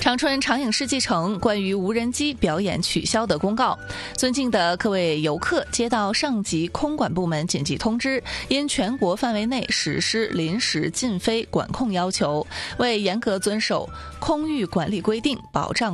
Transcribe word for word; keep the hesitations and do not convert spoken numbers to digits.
长春长影世纪城关于无人机表演取消的公告。尊敬的各位游客，接到上级空管部门紧急通知，因全国范围内实施临时禁飞管控要求，为严格遵守空域管理规定，保障